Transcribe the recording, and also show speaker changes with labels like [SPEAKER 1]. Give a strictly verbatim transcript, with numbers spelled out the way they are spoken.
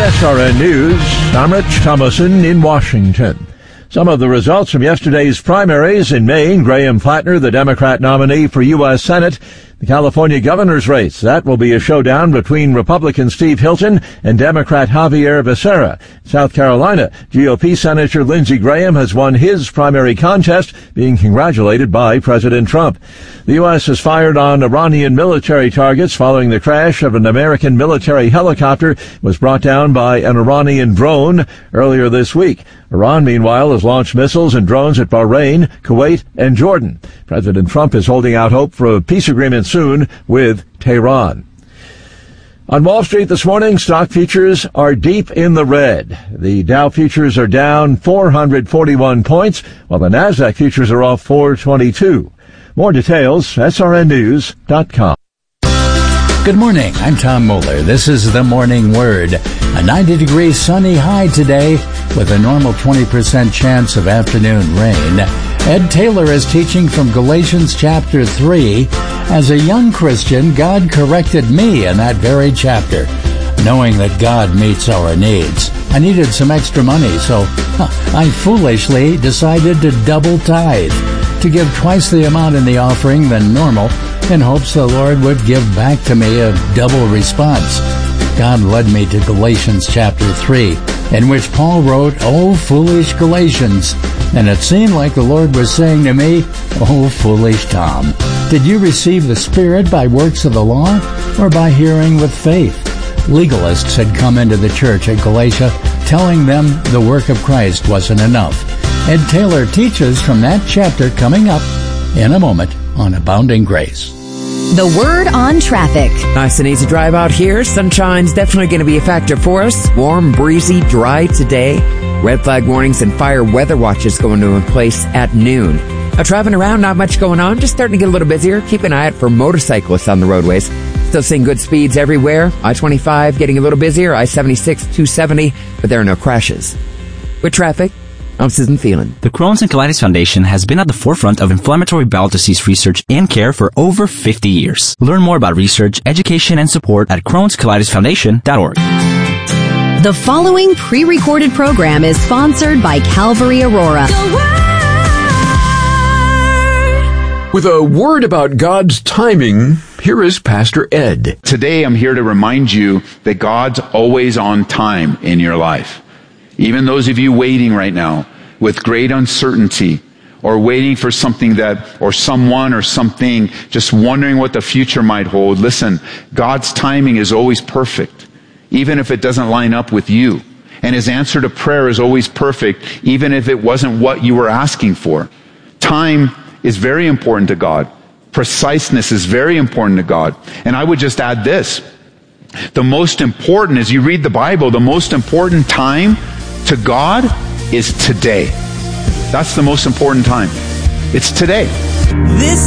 [SPEAKER 1] S R N News, I'm Rich Thomason in Washington. Some of the results from yesterday's primaries in Maine: Graham Plattner, the Democrat nominee for U S Senate. The California governor's race, that will be a showdown between Republican Steve Hilton and Democrat Javier Becerra. South Carolina, G O P Senator Lindsey Graham has won his primary contest, being congratulated by President Trump. The U S has fired on Iranian military targets following the crash of an American military helicopter was brought down by an Iranian drone earlier this week. Iran, meanwhile, has launched missiles and drones at Bahrain, Kuwait, and Jordan. President Trump is holding out hope for a peace agreement soon with Tehran. On Wall Street this morning, stock futures are deep in the red. The Dow futures are down four hundred forty-one points, while the Nasdaq futures are off four twenty-two. More details, S R N news dot com.
[SPEAKER 2] Good morning. I'm Tom Moeller. This is the Morning Word. A ninety degree sunny high today with a normal twenty percent chance of afternoon rain. Ed Taylor is teaching from Galatians chapter three. As a young Christian, God corrected me in that very chapter, knowing that God meets our needs. I needed some extra money, so huh, I foolishly decided to double tithe, to give twice the amount in the offering than normal, in hopes the Lord would give back to me a double response. God led me to Galatians chapter three, in which Paul wrote, "Oh, foolish Galatians." And it seemed like the Lord was saying to me, "Oh, foolish Tom, did you receive the Spirit by works of the law or by hearing with faith?" Legalists had come into the church at Galatia, telling them the work of Christ wasn't enough. Ed Taylor teaches from that chapter coming up in a moment on Abounding Grace.
[SPEAKER 3] The Word on traffic.
[SPEAKER 4] Nice and easy drive out here. Sunshine's definitely going to be a factor for us. Warm, breezy, dry today. Red flag warnings and fire weather watches going into place at noon. Now, driving around, not much going on. Just starting to get a little busier. Keep an eye out for motorcyclists on the roadways. Still seeing good speeds everywhere. I twenty-five getting a little busier. I seventy-six, two seventy, but there are no crashes. With traffic, I'm Susan Phelan.
[SPEAKER 5] The Crohn's and Colitis Foundation has been at the forefront of inflammatory bowel disease research and care for over fifty years. Learn more about research, education, and support at crohns colitis foundation dot org.
[SPEAKER 3] The following pre-recorded program is sponsored by Calvary Aurora.
[SPEAKER 6] With a word about God's timing, here is Pastor Ed.
[SPEAKER 7] Today I'm here to remind you that God's always on time in your life. Even those of you waiting right now with great uncertainty, or waiting for something that, or someone or something, just wondering what the future might hold. Listen, God's timing is always perfect, even if it doesn't line up with you. And His answer to prayer is always perfect, even if it wasn't what you were asking for. Time is very important to God. Preciseness is very important to God. And I would just add this. The most important, as you read the Bible, the most important time to God is today. That's the most important time. It's today.
[SPEAKER 8] This